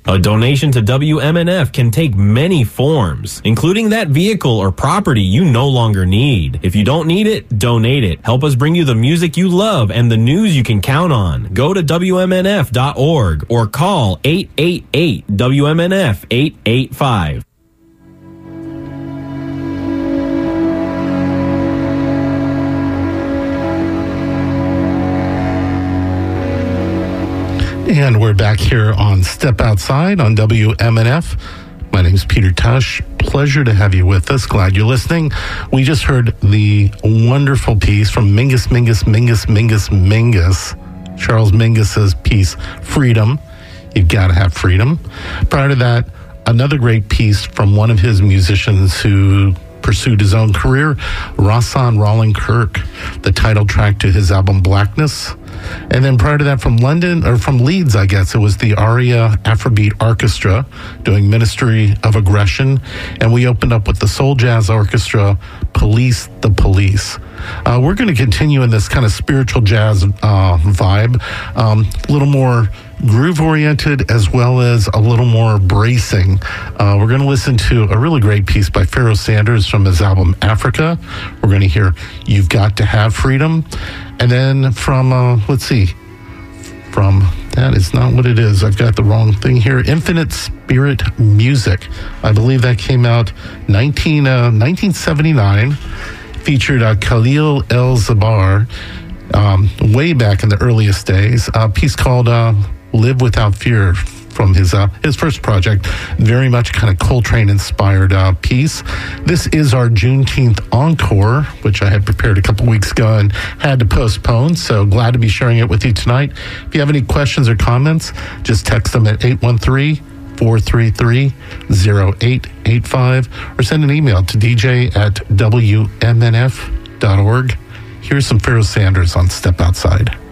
A donation to WMNF can take many forms, including that vehicle or property you no longer need. If you don't need it, donate it. Help us bring you the music you love and the news you can count on. Go to WMNF.org or call 888-WMNF-885. And we're back here on Step Outside on WMNF. My name is Peter Tush. Pleasure to have you with us. Glad you're listening. We just heard the wonderful piece from Charles Mingus's piece, Freedom. You've got to have freedom. Prior to that, another great piece from one of his musicians who pursued his own career, Rahsaan Roland Kirk, the title track to his album Blackness. And then prior to that, from Leeds, I guess, it was the Aria Afrobeat Orchestra doing Ministry of Aggression. And we opened up with the Soul Jazz Orchestra, Police the Police. We're going to continue in this kind of spiritual jazz vibe, a little more groove-oriented as well as a little more bracing. We're going to listen to a really great piece by Pharoah Sanders from his album Africa. We're going to hear You've Got to Have Freedom. And then from, that is not what it is. I've got the wrong thing here. Infinite Spirit Music. I believe that came out 1979. Featured Khalil El-Zabar way back in the earliest days. A piece called Live Without Fear from his first project. Very much kind of Coltrane-inspired piece. This is our Juneteenth encore, which I had prepared a couple weeks ago and had to postpone, so glad to be sharing it with you tonight. If you have any questions or comments, just text them at 813-433-0885 or send an email to dj@wmnf.org. Here's some Pharoah Sanders on Step Outside.